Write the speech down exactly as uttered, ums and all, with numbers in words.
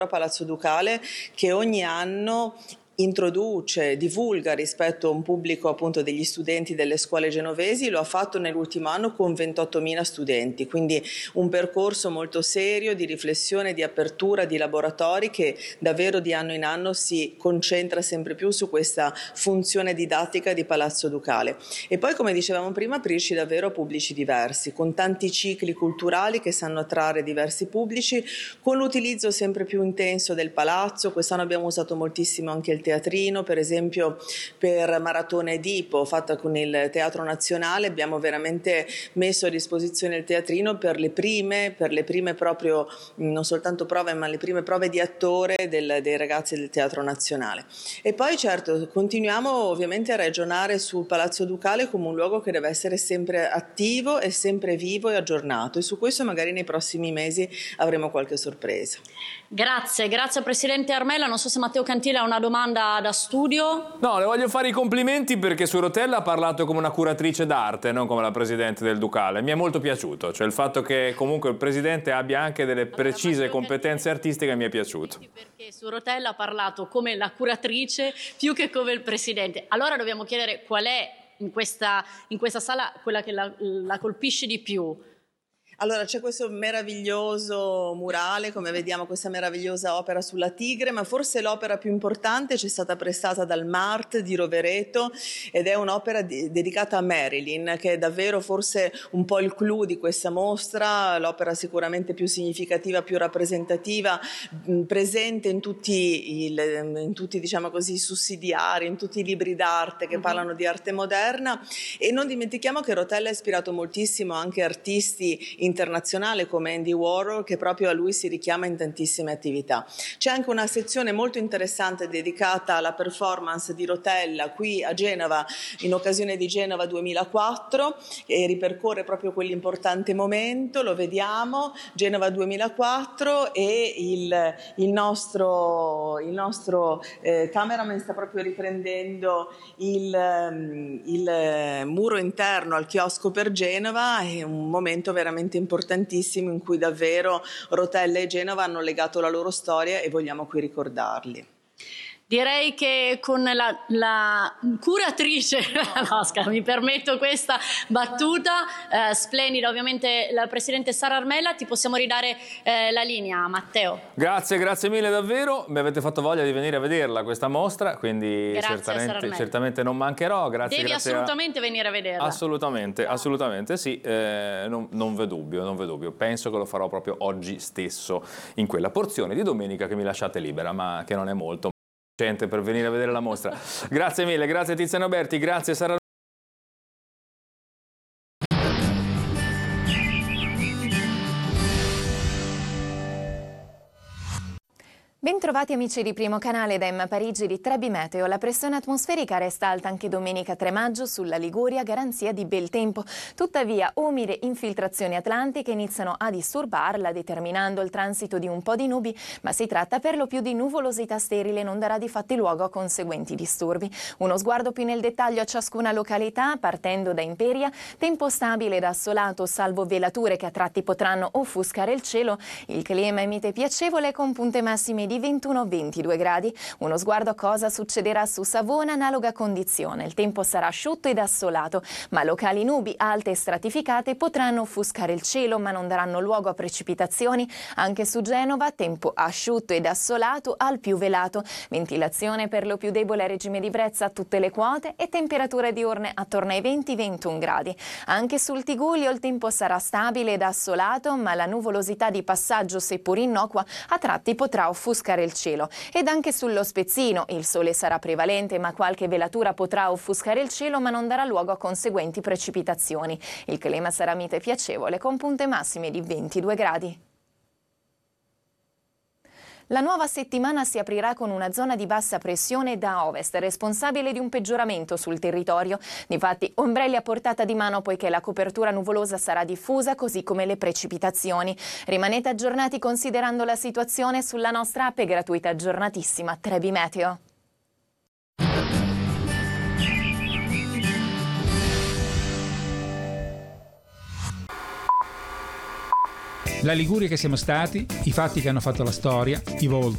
Palazzo Ducale, che ogni anno introduce, divulga rispetto a un pubblico appunto degli studenti delle scuole genovesi. Lo ha fatto nell'ultimo anno con ventottomila studenti, quindi un percorso molto serio di riflessione, di apertura, di laboratori che davvero di anno in anno si concentra sempre più su questa funzione didattica di Palazzo Ducale. E poi, come dicevamo prima, aprirci davvero a pubblici diversi, con tanti cicli culturali che sanno attrarre diversi pubblici, con l'utilizzo sempre più intenso del palazzo. Quest'anno abbiamo usato moltissimo anche il teatrino, per esempio per Maratona Edipo fatta con il Teatro Nazionale abbiamo veramente messo a disposizione il teatrino per le prime, per le prime proprio, non soltanto prove, ma le prime prove di attore del, dei ragazzi del Teatro Nazionale. E poi certo continuiamo ovviamente a ragionare sul Palazzo Ducale come un luogo che deve essere sempre attivo e sempre vivo e aggiornato, e su questo magari nei prossimi mesi avremo qualche sorpresa. Grazie, grazie Presidente Armella. Non so se Matteo Cantile ha una domanda da studio. No, le voglio fare i complimenti perché su Rotella ha parlato come una curatrice d'arte, non come la Presidente del Ducale. Mi è molto piaciuto, cioè il fatto che comunque il Presidente abbia anche delle precise allora, competenze artistiche mi è piaciuto. Perché su Rotella ha parlato come la curatrice più che come il Presidente. Allora dobbiamo chiedere qual è in questa, in questa sala quella che la, la colpisce di più. Allora c'è questo meraviglioso murale, come vediamo, questa meravigliosa opera sulla tigre, ma forse l'opera più importante ci è stata prestata dal Mart di Rovereto ed è un'opera di, dedicata a Marilyn, che è davvero forse un po' il clou di questa mostra, l'opera sicuramente più significativa, più rappresentativa, mh, presente in tutti, il, in tutti diciamo così, i sussidiari, in tutti i libri d'arte che uh-huh. parlano di arte moderna. E non dimentichiamo che Rotella ha ispirato moltissimo anche artisti internazionale come Andy Warhol, che proprio a lui si richiama in tantissime attività. C'è anche una sezione molto interessante dedicata alla performance di Rotella qui a Genova in occasione di Genova duemilaquattro e ripercorre proprio quell'importante momento. Lo vediamo, Genova duemilaquattro, e il, il nostro, il nostro eh, cameraman sta proprio riprendendo il, il muro interno al chiosco per Genova. È un momento veramente importantissimo in cui davvero Rotella e Genova hanno legato la loro storia e vogliamo qui ricordarli. Direi che con la, la curatrice, no, scusa, mi permetto questa battuta, eh, splendida ovviamente la Presidente Sara Armella, ti possiamo ridare eh, la linea, Matteo. Grazie, grazie mille davvero, mi avete fatto voglia di venire a vederla questa mostra, quindi certamente, certamente non mancherò. Grazie, Devi grazie assolutamente a... venire a vederla. Assolutamente, assolutamente sì, eh, non, non v'è dubbio, non v'è dubbio, penso che lo farò proprio oggi stesso in quella porzione di domenica che mi lasciate libera, ma che non è molto per venire a vedere la mostra. Grazie mille, grazie Tiziano Berti, grazie Sara. Bentrovati amici di Primo Canale da Emma Parigi di Trebi Meteo. La pressione atmosferica resta alta anche domenica tre maggio sulla Liguria, garanzia di bel tempo. Tuttavia, umide infiltrazioni atlantiche iniziano a disturbarla, determinando il transito di un po' di nubi, ma si tratta per lo più di nuvolosità sterile e non darà di fatti luogo a conseguenti disturbi. Uno sguardo più nel dettaglio a ciascuna località, partendo da Imperia, tempo stabile ed assolato, salvo velature che a tratti potranno offuscare il cielo. Il clima è mite piacevole con punte massime di ventuno ventidue gradi. Uno sguardo a cosa succederà su Savona, analoga condizione. Il tempo sarà asciutto ed assolato, ma locali nubi alte e stratificate potranno offuscare il cielo, ma non daranno luogo a precipitazioni. Anche su Genova, tempo asciutto ed assolato al più velato. Ventilazione per lo più debole a regime di brezza a tutte le quote e temperature diurne attorno ai venti ventuno gradi. Anche sul Tigullio il tempo sarà stabile ed assolato, ma la nuvolosità di passaggio, seppur innocua, a tratti potrà offuscare il cielo. Ed anche sullo Spezzino il sole sarà prevalente, ma qualche velatura potrà offuscare il cielo, ma non darà luogo a conseguenti precipitazioni. Il clima sarà mite piacevole con punte massime di ventidue gradi. La nuova settimana si aprirà con una zona di bassa pressione da ovest, responsabile di un peggioramento sul territorio. Difatti, ombrelli a portata di mano poiché la copertura nuvolosa sarà diffusa, così come le precipitazioni. Rimanete aggiornati considerando la situazione sulla nostra app gratuita aggiornatissima Trebi Meteo. La Liguria che siamo stati, i fatti che hanno fatto la storia, i volti,